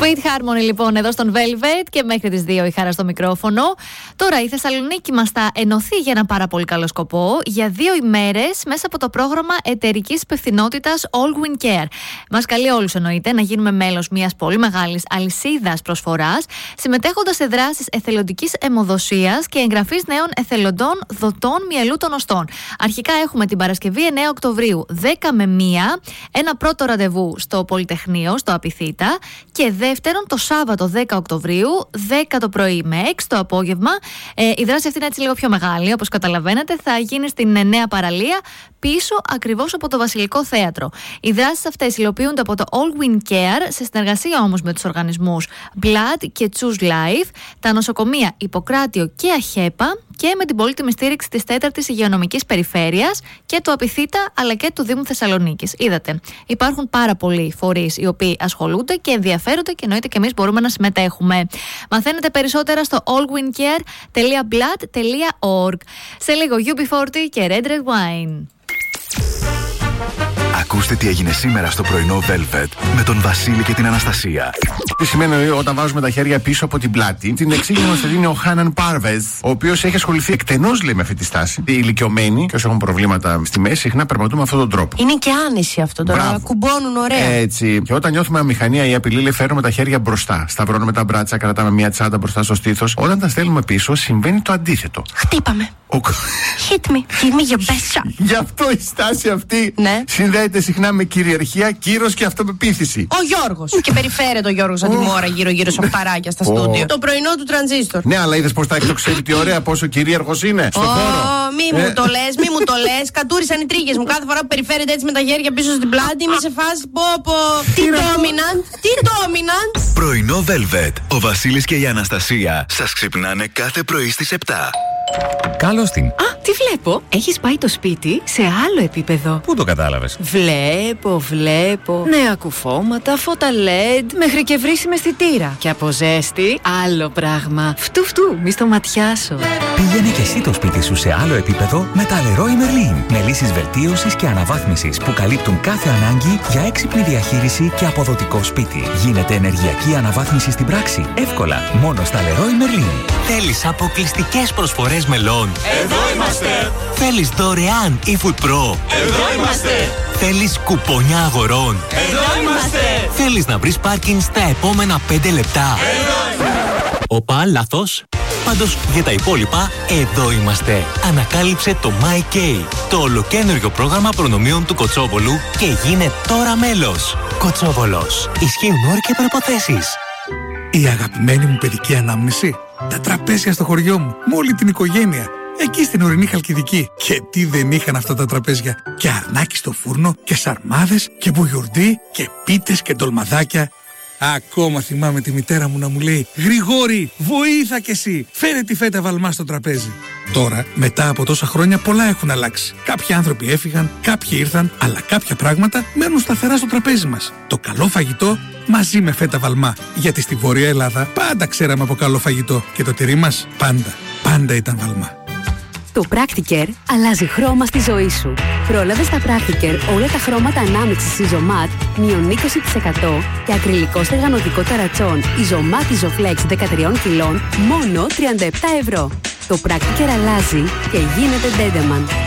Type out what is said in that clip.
Sweet Harmony λοιπόν εδώ στον Velvet και μέχρι τις 2 η Χαρά στο μικρόφωνο. Τώρα η Θεσσαλονίκη μας θα ενωθεί για ένα πάρα πολύ καλό σκοπό για 2 ημέρες μέσα από το πρόγραμμα εταιρικής υπευθυνότητας All Win Care. Μας καλεί όλους εννοείται να γίνουμε μέλος μιας πολύ μεγάλης αλυσίδας προσφοράς, συμμετέχοντας σε δράσεις εθελοντικής αιμοδοσίας και εγγραφής νέων εθελοντών δοτών μυελού των οστών. Αρχικά έχουμε την Παρασκευή 9 Οκτωβρίου 10 με 1 ένα πρώτο ραντεβού στο Πολυτεχνείο, στο Απιθύτα, και δεύτερον το Σάββατο 10 Οκτωβρίου 10 το πρωί με 6 το απόγευμα. Η δράση αυτή είναι έτσι λίγο πιο μεγάλη, όπως καταλαβαίνετε. Θα γίνει στην Νέα Παραλία, πίσω ακριβώς από το Βασιλικό Θέατρο. Οι δράσεις αυτές υλοποιούνται από το All Win Care σε συνεργασία όμως με τους οργανισμούς Blood και Choose Life, τα νοσοκομεία Ιπποκράτιο και Αχέπα και με την πολύτιμη στήριξη της 4ης Υγειονομικής Περιφέρειας και του Απιθύτα αλλά και του Δήμου Θεσσαλονίκης. Είδατε, υπάρχουν πάρα πολλοί φορείς οι οποίοι ασχολούνται και ενδιαφέρονται και εννοείται και εμείς μπορούμε να συμμετέχουμε. Μαθαίνετε περισσότερα στο allwincare.blood.org. Σε λίγο UB40 και Red Red Wine. Ακούστε τι έγινε σήμερα στο πρωινό Velvet με τον Βασίλη και την Αναστασία. Τι σημαίνει όταν βάζουμε τα χέρια πίσω από την πλάτη. Την εξήγηση μας δίνει ο Χάναν Πάρβεζ, ο οποίος έχει ασχοληθεί εκτενώς, λέει, με αυτή τη στάση. Οι ηλικιωμένοι και όσοι έχουν προβλήματα στη μέση συχνά περπατούν με αυτόν τον τρόπο. Είναι και άνεση αυτό τώρα. Μπράβο. Κουμπώνουν ωραία. Έτσι. Και όταν νιώθουμε αμηχανία ή απειλή, λέει, φέρνουμε τα χέρια μπροστά. Σταυρώνουμε τα μπράτσα, κρατάμε μια τσάντα μπροστά στο στήθος. Όταν τα στέλνουμε πίσω, συμβαίνει το αντίθετο. Χτύπαμε. Hit me, give me your best shot. Γι' αυτό η στάση αυτή, ναι, συνδέεται συχνά με κυριαρχία, κύρος και αυτοπεποίθηση. Ο Γιώργος. Και περιφέρεται ο Γιώργος σαν τη μόρα γύρω-γύρω σε οχταράκια στα στούντιο. Το πρωινό του τρανζίστορ. Ναι, αλλά είδες πως τα εκτοξεύει, τι ωραία, πόσο κυρίαρχος είναι στον χώρο. Μη μου το λες, μη μου το λες. Κατούρισαν οι τρίχες μου. Κάθε φορά που περιφέρεται έτσι με τα χέρια πίσω στην πλάτη, είμαι σε φάση πω. Τι dominant. Πρωινό Velvet. Ο Βασίλης και η Αναστασία σας ξυπνάνε κάθε πρωί στις 7. Καλώς την. Τι βλέπω. Έχεις πάει το σπίτι σε άλλο επίπεδο. Πού το κατάλαβες? Βλέπω. Νέα κουφώματα, φώτα LED, μέχρι και βρύσιμη αισθητήρα. Και από ζέστη, άλλο πράγμα. Φτου, μη στο ματιάσω. Πήγαινε και εσύ το σπίτι σου σε άλλο επίπεδο με τα Leroy Merlin. Με λύσεις βελτίωσης και αναβάθμισης που καλύπτουν κάθε ανάγκη για έξυπνη διαχείριση και αποδοτικό σπίτι. Γίνεται ενεργειακή αναβάθμιση στην πράξη. Εύκολα. Μόνο στα Leroy Merlin. Θέλεις αποκλειστικές προσφορές μελών? Εδώ είμαστε! Θέλεις δωρεάν eFood Pro? Εδώ είμαστε! Θέλεις κουπονιά αγορών? Εδώ είμαστε! Θέλεις να βρεις πάρκινγκ στα επόμενα 5 λεπτά? Εδώ είμαστε! Οπα, λάθος. Πάντως για τα υπόλοιπα, εδώ είμαστε. Ανακάλυψε το MyK, το ολοκαίνουργιο πρόγραμμα προνομίων του Κοτσόβολου και γίνε τώρα μέλος. Κοτσόβολος. Ισχύουν όροι και προϋποθέσεις. Η αγαπημένη μου παιδική ανάμνηση. Τα τραπέζια στο χωριό μου, με όλη την οικογένεια. Εκεί στην ορεινή Χαλκιδική. Και τι δεν είχαν αυτά τα τραπέζια. Και αρνάκι στο φούρνο, και σαρμάδες, και μπουγιουρντί, και πίτες και ντολμαδάκια. Ακόμα θυμάμαι τη μητέρα μου να μου λέει: Γρηγόρη, βοήθα κι εσύ, φέρε τη φέτα βαλμά στο τραπέζι. Τώρα, μετά από τόσα χρόνια, πολλά έχουν αλλάξει. Κάποιοι άνθρωποι έφυγαν, κάποιοι ήρθαν, αλλά κάποια πράγματα μένουν σταθερά στο τραπέζι μας. Το καλό φαγητό μαζί με φέτα βαλμά. Γιατί στη Βόρεια Ελλάδα πάντα ξέραμε από καλό φαγητό. Και το τυρί μας πάντα ήταν βαλμά. Το Practicare αλλάζει χρώμα στη ζωή σου. Πρόλαβε στα Practicare όλα τα χρώματα ανάμειξης Isomat μείον 20% και ακριλικό στεγανοτικό ταρατσόν Isomat Isoflex 13 κιλών μόνο 37 ευρώ. Το Practicare αλλάζει και γίνεται Dendaman.